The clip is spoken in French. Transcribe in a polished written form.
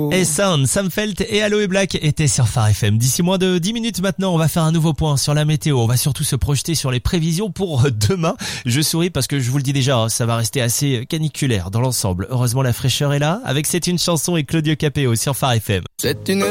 Et Sound, Sam Felt et Aloe Black étaient sur Phare FM. D'ici moins de 10 minutes maintenant, on va faire un nouveau point sur la météo. On va surtout se projeter sur les prévisions pour demain. Je souris parce que je vous le dis déjà, ça va rester assez caniculaire dans l'ensemble. Heureusement, la fraîcheur est là. Avec C'est une chanson et Claudio Capéo sur Phare FM. C'est une